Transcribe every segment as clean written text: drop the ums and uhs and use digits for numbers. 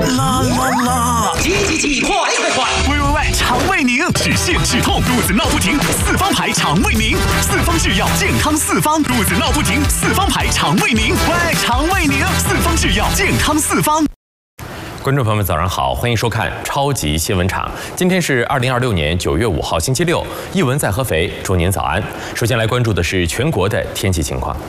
啦啦啦！ 挤，快！ 喂，肠胃宁，止泻止痛，肚子闹不停，四方牌肠胃宁，四方制药健康四方，肚子闹不停，四方牌肠胃宁，喂，肠胃宁，四方制药健康四方。 观众朋友们，早上好，欢迎收看超级新闻场。今天是2026年9月5号，星期六。一文在合肥，祝您早安。首先来关注的是全国的天气情况。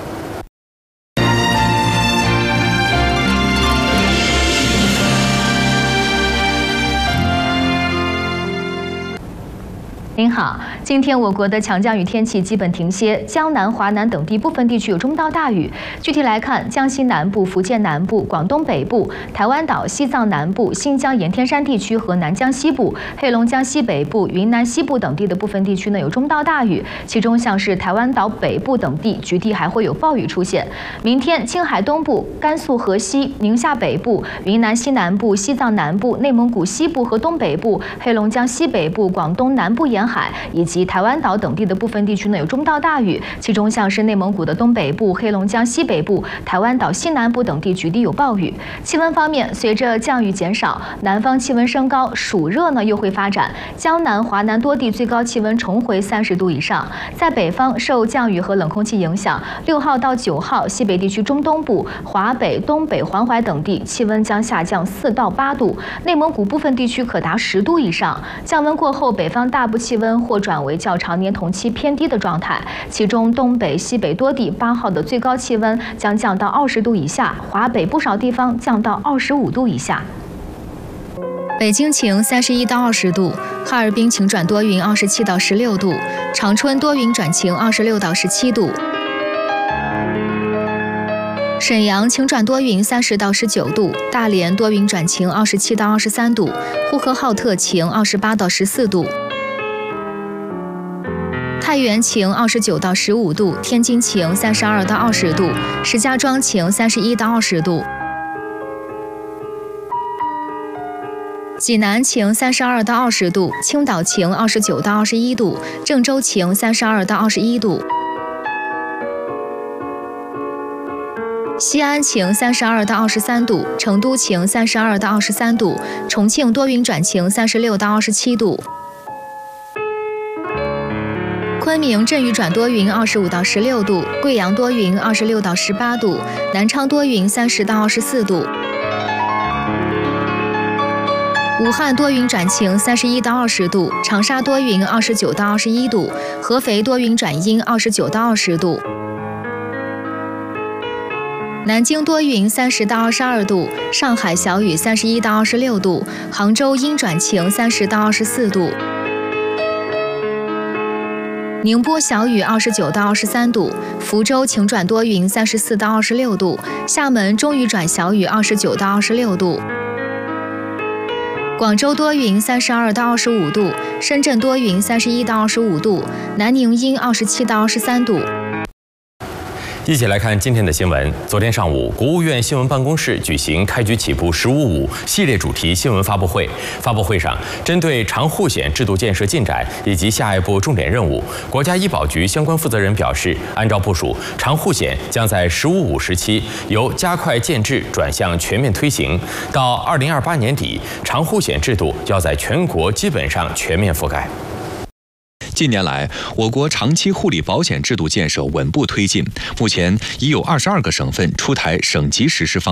您好，今天我国的强降雨天气基本停歇，江南、华南等地部分地区有中到大雨。具体来看，江西南部、福建南部、广东北部、台湾岛、西藏南部、新疆盐田山地区和南疆西部、黑龙江西北部、云南西部等地的部分地区呢有中到大雨，其中像是台湾岛北部等地，局地还会有暴雨出现。明天，青海东部、甘肃河西、宁夏北部、云南西南部、西藏南部、内蒙古西部和东北部、黑龙江西北部、广东南部沿海以及台湾岛等地的部分地区呢有中到大雨，其中像是内蒙古的东北部、黑龙江西北部、台湾岛西南部等地局地有暴雨。气温方面，随着降雨减少，南方气温升高，暑热呢又会发展，江南、华南多地最高气温重回30度以上。在北方，受降雨和冷空气影响，6号到9号，西北地区中东部、华北、东北、黄淮等地气温将下降4到8度，内蒙古部分地区可达10度以上。降温过后，北方大部气温或转为较常年同期偏低的状态，其中东北、西北多地8号的最高气温将降到20度以下，华北不少地方降到25度以下。北京晴31到20度，哈尔滨晴转多云27到16度，长春多云转晴26到17度，沈阳晴转多云30到19度，大连多云转晴27到23度，呼和浩特晴28到14度。太原晴29到15度，天津晴32到20度，石家庄晴31到20度，济南晴32到20度，青岛晴29到21度，郑州晴32到21度，西安晴32到23度，成都晴32到23度，重庆多云转晴36到27度。昆明阵雨转多云25到16度，贵阳多云26到18度，南昌多云30到24度，武汉多云转晴31到20度，长沙多云29到21度，合肥多云转阴29到20度，南京多云30到22度，上海小雨31到26度，杭州阴转晴30到24度，宁波小雨29到23度，福州晴转多云34到26度，厦门中雨转小雨29到26度，广州多云32到25度，深圳多云31到25度，南宁阴27到23度。 一起来看今天的新闻。昨天上午，国务院新闻办公室举行开局起步“15.5”系列主题新闻发布会。发布会上，针对长护险制度建设进展以及下一步重点任务，国家医保局相关负责人表示，按照部署，长护险将在“15.5”时期由加快建制转向全面推行，到2028年底，长护险制度要在全国基本上全面覆盖。 近年来，我国长期护理保险制度建设稳步推进，目前已有22个省份出台省级实施方案。